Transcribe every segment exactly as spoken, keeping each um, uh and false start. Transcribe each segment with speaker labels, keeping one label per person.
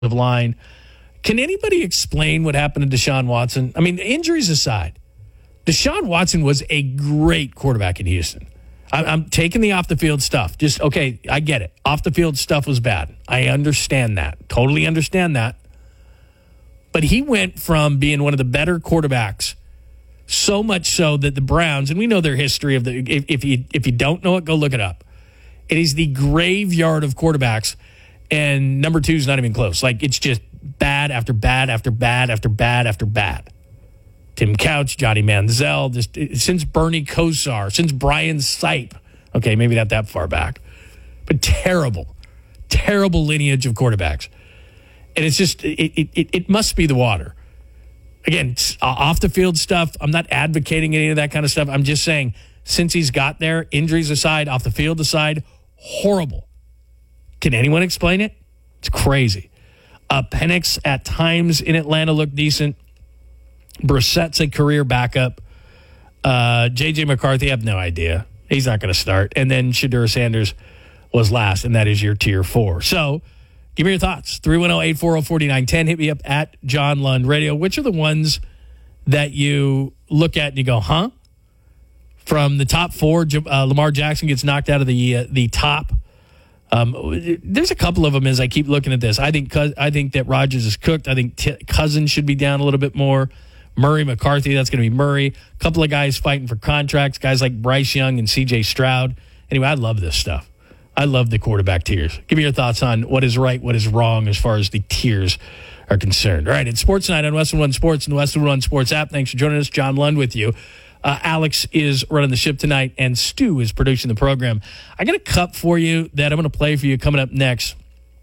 Speaker 1: line. Can anybody explain what happened to Deshaun Watson? I mean, injuries aside, Deshaun Watson was a great quarterback in Houston. I, I'm taking the off-the-field stuff. Just, okay, I get it. Off-the-field stuff was bad. I understand that. Totally understand that. But he went from being one of the better quarterbacks, so much so that the Browns, and we know their history of the, if, if you if you don't know it, go look it up. It is the graveyard of quarterbacks, and number two is not even close. Like, it's just bad after bad after bad after bad after bad. Tim Couch, Johnny Manziel, just since Bernie Kosar, since Brian Sipe. Okay, maybe not that far back. But terrible, terrible lineage of quarterbacks. And it's just, it it, it must be the water. Again, off the field stuff, I'm not advocating any of that kind of stuff. I'm just saying, since he's got there, injuries aside, off the field aside, horrible. Can anyone explain it? It's crazy. Uh, Penix at times in Atlanta looked decent. Brissett's a career backup. Uh, J J McCarthy, I have no idea. He's not going to start. And then Shedeur Sanders was last, and that is your tier four. So give me your thoughts. three one zero, eight four zero, four nine one zero. Hit me up at John Lund Radio. Which are the ones that you look at and you go, huh? From the top four, uh, Lamar Jackson gets knocked out of the uh, the top. Um, there's a couple of them as I keep looking at this. I think I think that Rodgers is cooked. I think T- Cousins should be down a little bit more. Murray, McCarthy, that's going to be Murray. A couple of guys fighting for contracts, guys like Bryce Young and C J Stroud. Anyway, I love this stuff. I love the quarterback tiers. Give me your thoughts on what is right, what is wrong as far as the tiers are concerned. All right, it's Sports Night on Westwood One Sports and the Westwood One Sports app. Thanks for joining us. John Lund with you. Uh, Alex is running the ship tonight, and Stu is producing the program. I got a cup for you that I'm going to play for you coming up next.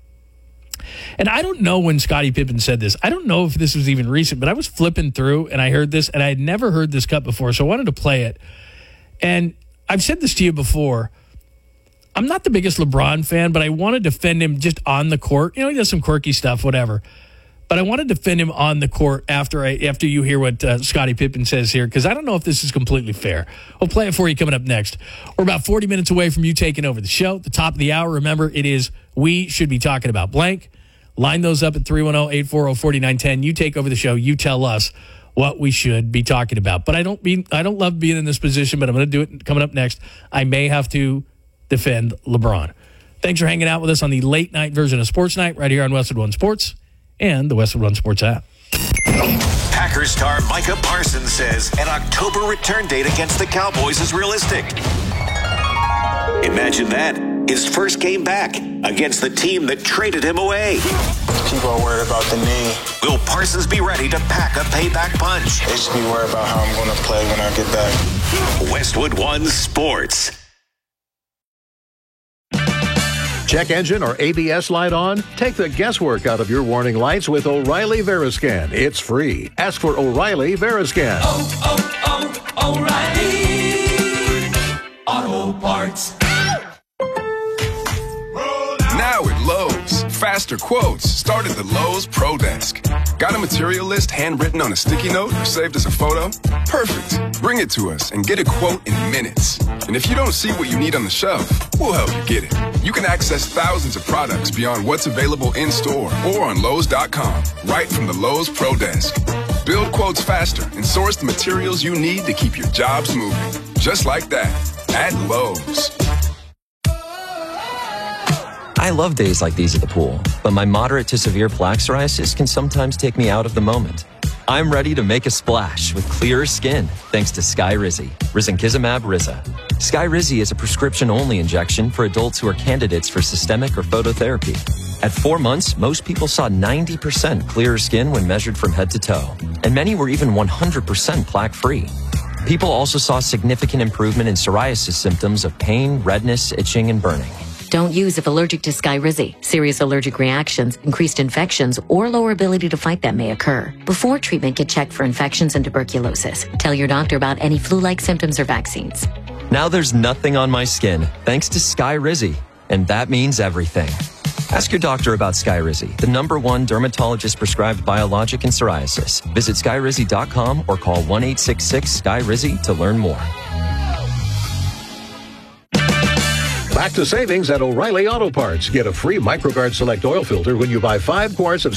Speaker 1: And I don't know when Scottie Pippen said this. I don't know if this was even recent, but I was flipping through, and I heard this, and I had never heard this cup before, so I wanted to play it. And I've said this to you before. I'm not the biggest LeBron fan, but I want to defend him just on the court. You know, he does some quirky stuff, whatever. But I want to defend him on the court after I after you hear what uh, Scottie Pippen says here, because I don't know if this is completely fair. We'll play it for you coming up next. We're about forty minutes away from you taking over the show. At the top of the hour, remember, it is We Should Be Talking About Blank. Line those up at three one zero, eight four zero, four nine one zero. You take over the show. You tell us what we should be talking about. But I don't mean I don't love being in this position, but I'm going to do it coming up next. I may have to defend LeBron. Thanks for hanging out with us on the late night version of Sports Night right here on Westwood One Sports and the Westwood One Sports app.
Speaker 2: Packers star Micah Parsons says an October return date against the Cowboys is realistic. Imagine that. His first game back against the team that traded him away.
Speaker 3: People are worried about the knee.
Speaker 2: Will Parsons be ready to pack a payback punch?
Speaker 3: They should be worried about how I'm going to play when I get back.
Speaker 2: Westwood One Sports.
Speaker 4: Check engine or A B S light on? Take the guesswork out of your warning lights with O'Reilly Veriscan. It's free. Ask for O'Reilly Veriscan.
Speaker 5: Oh, oh, oh, O'Reilly Auto Parts.
Speaker 6: Now at Lowe's, faster quotes start at the Lowe's Pro Desk. Got a material list handwritten on a sticky note or saved as a photo? Perfect. Bring it to us and get a quote in minutes. And if you don't see what you need on the shelf, we'll help you get it. You can access thousands of products beyond what's available in-store or on Lowe's dot com, right from the Lowe's Pro Desk. Build quotes faster and source the materials you need to keep your jobs moving. Just like that, at Lowe's.
Speaker 7: I love days like these at the pool, but my moderate to severe plaque psoriasis can sometimes take me out of the moment. I'm ready to make a splash with clearer skin thanks to Skyrizi, risankizumab Riza. Skyrizi is a prescription-only injection for adults who are candidates for systemic or phototherapy. At four months, most people saw ninety percent clearer skin when measured from head to toe, and many were even one hundred percent plaque-free. People also saw significant improvement in psoriasis symptoms of pain, redness, itching, and burning.
Speaker 8: Don't use if allergic to Skyrizi. Serious allergic reactions, increased infections, or lower ability to fight them may occur. Before treatment, get checked for infections and tuberculosis. Tell your doctor about any flu-like symptoms or vaccines.
Speaker 7: Now there's nothing on my skin thanks to Skyrizi, and that means everything. Ask your doctor about Skyrizi, the number one dermatologist-prescribed biologic in psoriasis. Visit Skyrizi dot com or call one eight six six, S K Y R I Z I to learn more.
Speaker 4: Back to savings at O'Reilly Auto Parts. Get a free MicroGuard Select oil filter when you buy five quarts of